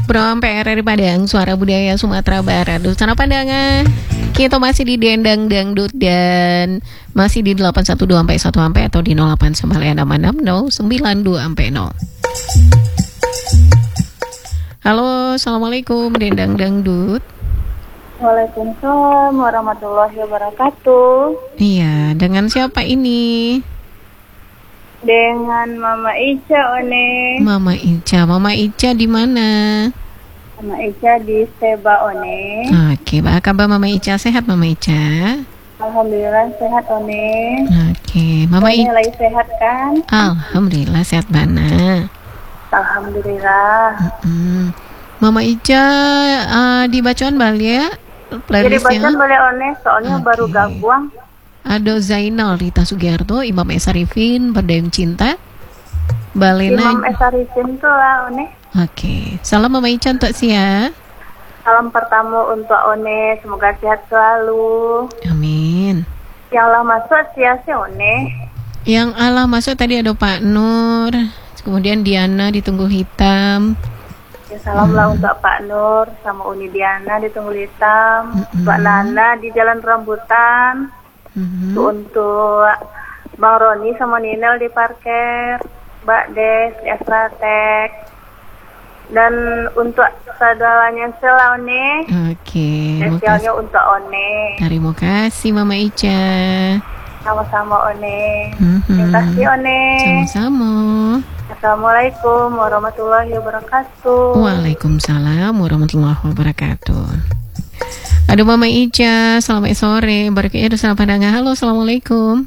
From PRRI Padang, Suara Budaya Sumatera Barat. Sana pandangan. Kita masih di Dendang Dangdut dan masih di 812 sampai 1 sampai atau di 08966092 sampai 0. Halo, assalamualaikum Dendang Dangdut. Waalaikumsalam warahmatullahi wabarakatuh. Iya, dengan siapa ini? Dengan Mama Ica, One. Mama Ica di mana? Mama Ica di Seba, One. Oke, apa kabar Mama Ica? Sehat Mama Ica? Alhamdulillah sehat, One. Oke, Mama Ica lagi sehat kan? Alhamdulillah sehat mana? Alhamdulillah. Mama Ica dibacakan balik ya? Jadi bacaan boleh, One, soalnya baru gabung. Ada Zainal Rita Sugiarto, Imam Esa Rifin, Berdayung Cinta, Balena. Imam Esa Rifin tuh lah, One. Oke, salam Mama Ica untuk Sia. Salam pertama untuk One, semoga sehat selalu. Amin. Yang lah masuk Sia, One. Yang Allah masuk tadi ada Pak Nur, kemudian Diana di Tunggul Hitam. Ya, salam lah untuk Pak Nur sama Uni Diana di Tunggul Hitam, Mbak Nana di Jalan Rambutan. Untuk Bang Roni sama Ninel di parkir, Mbak Des di Astratek, dan untuk saudaranya One. Oke. Spesialnya untuk One. Terima kasih Mama Ica. Sama-sama One. Terima kasih One. Sama-sama. Assalamualaikum warahmatullahi wabarakatuh. Waalaikumsalam warahmatullahi wabarakatuh. Ada Mama Ica, selamat sore. Berikutnya ada salam pandangan. Halo, assalamualaikum.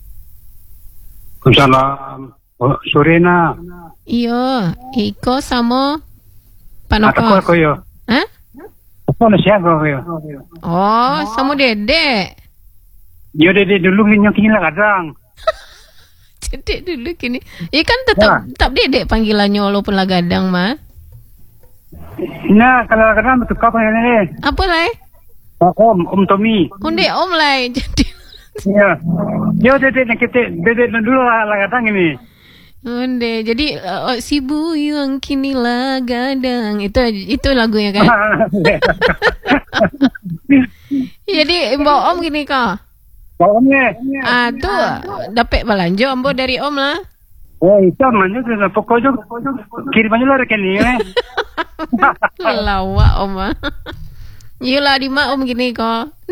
Waalaikumsalam. Sorena. Iyo, Iko sama Pak Noko. Ako yo. Hah? Ako na siya ko yo. Oh, sama Dede. Yo dede dulu nyokin lah kadang. Dede dulu gini. Iya kan tetap Dede panggilannya walaupun lah gadang mah. Nah, kalau kadang betul kau ni. Apa lah? Om Tommy. Hunde Om lah. Jadi. Ya. Yo dede dulu lah kadang ini. Hunde. Jadi si Buyung kini lah gadang. Itu lagunya kan? Jadi Mbak Om gini kah? Omnya. Tuh dapat belanja Ambo dari Om lah. Oh, itu mana tu? Pokoknya kirim aja lah rekan ni. Lawak Om. Yulah di mak Om gini kok.